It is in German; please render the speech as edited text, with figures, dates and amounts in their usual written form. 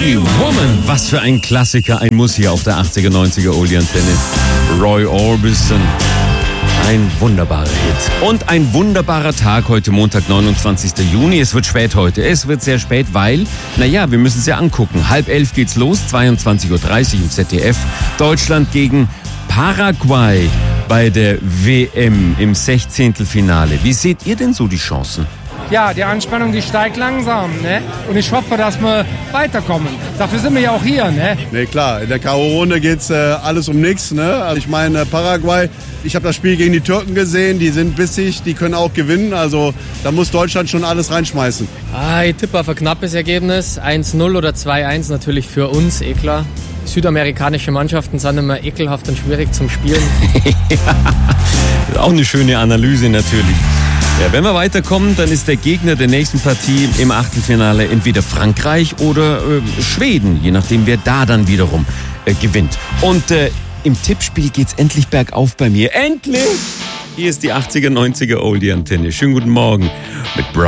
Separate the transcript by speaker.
Speaker 1: Pretty Woman. Was für ein Klassiker, ein Muss hier auf der 80er, 90er Oldie Antenne. Roy Orbison. Ein wunderbarer Hit. Und ein wunderbarer Tag heute Montag, 29. Juni. Es wird spät heute. Es wird sehr spät, weil, wir müssen es ja angucken. 10:30 geht's los, 22.30 Uhr im ZDF. Deutschland gegen Paraguay bei der WM im 16. Finale. Wie seht ihr denn so die Chancen?
Speaker 2: Ja, die Anspannung, die steigt langsam, ne? Und ich hoffe, dass wir weiterkommen. Dafür sind wir ja auch hier, ne?
Speaker 3: Ne, klar, in der K.O.-Runde geht's alles um nichts, ne? Also ich meine, Paraguay, ich habe das Spiel gegen die Türken gesehen, die sind bissig, die können auch gewinnen, also da muss Deutschland schon alles reinschmeißen.
Speaker 4: Ich tippe auf ein knappes Ergebnis, 1-0 oder 2-1 natürlich für uns, klar. Südamerikanische Mannschaften sind immer ekelhaft und schwierig zum Spielen.
Speaker 1: Ja, auch eine schöne Analyse natürlich. Ja, wenn wir weiterkommen, dann ist der Gegner der nächsten Partie im Achtelfinale entweder Frankreich oder Schweden, je nachdem, wer da dann wiederum gewinnt. Und im Tippspiel geht's endlich bergauf bei mir. Endlich! Hier ist die 80er, 90er Oldie Antenne. Schönen guten Morgen mit